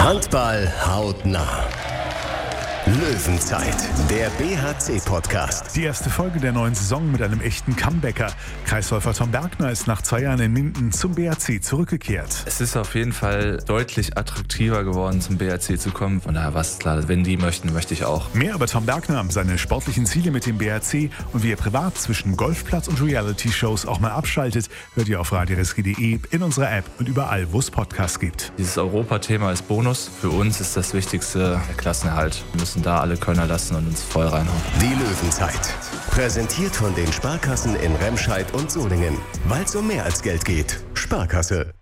Handball hautnah. Löwenzeit, der BHC-Podcast. Die erste Folge der neuen Saison mit einem echten Comebacker. Kreisläufer Tom Bergner ist nach 2 Jahren in Minden zum BHC zurückgekehrt. Es ist auf jeden Fall deutlich attraktiver geworden, zum BHC zu kommen. Von daher war es klar, wenn die möchten, möchte ich auch. Mehr über Tom Bergner, seine sportlichen Ziele mit dem BHC und wie er privat zwischen Golfplatz und Reality-Shows auch mal abschaltet, hört ihr auf radioreski.de, in unserer App und überall, wo es Podcasts gibt. Dieses Europa-Thema ist Bonus. Für uns ist das Wichtigste der Klassenerhalt. Wir müssen da alle Kölner lassen und uns voll reinhauen. Die Löwenzeit. Präsentiert von den Sparkassen in Remscheid und Solingen. Weil es um mehr als Geld geht. Sparkasse.